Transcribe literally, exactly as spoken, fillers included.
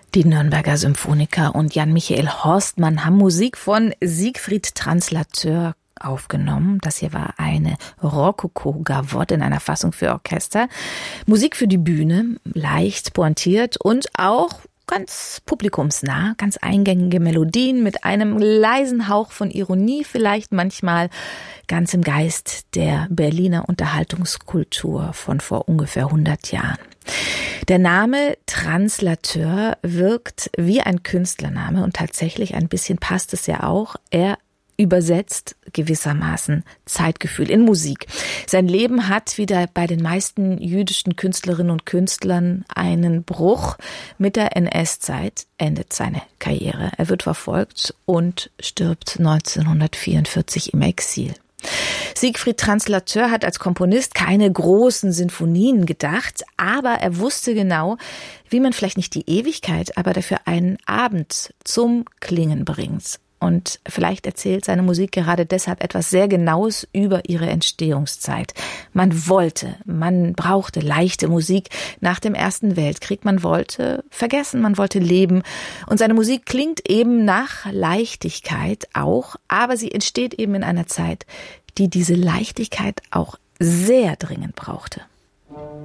Die Nürnberger Symphoniker und Jan-Michael Horstmann haben Musik von Siegfried Translateur aufgenommen. Das hier war eine Rokoko-Gavotte in einer Fassung für Orchester. Musik für die Bühne, leicht pointiert und auch ganz publikumsnah, ganz eingängige Melodien mit einem leisen Hauch von Ironie, vielleicht manchmal ganz im Geist der Berliner Unterhaltungskultur von vor ungefähr hundert Jahren. Der Name Translateur wirkt wie ein Künstlername und tatsächlich ein bisschen passt es ja auch. Er übersetzt gewissermaßen Zeitgefühl in Musik. Sein Leben hat wieder bei den meisten jüdischen Künstlerinnen und Künstlern einen Bruch. Mit der N S-Zeit endet seine Karriere. Er wird verfolgt und stirbt neunzehnhundertvierundvierzig im Exil. Siegfried Translateur hat als Komponist keine großen Sinfonien gedacht, aber er wusste genau, wie man vielleicht nicht die Ewigkeit, aber dafür einen Abend zum Klingen bringt. Und vielleicht erzählt seine Musik gerade deshalb etwas sehr Genaues über ihre Entstehungszeit. Man wollte, man brauchte leichte Musik nach dem Ersten Weltkrieg. Man wollte vergessen, man wollte leben. Und seine Musik klingt eben nach Leichtigkeit auch, aber sie entsteht eben in einer Zeit, die diese Leichtigkeit auch sehr dringend brauchte.